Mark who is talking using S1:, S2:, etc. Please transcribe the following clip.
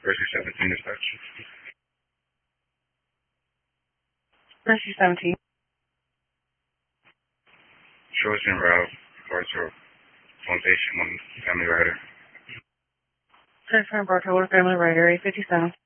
S1: Mercy 17 dispatch.
S2: Mercy 17.
S1: Shorts en route. Cars are on station, one family rider.
S2: 10-4 Bartola, family rider, 857.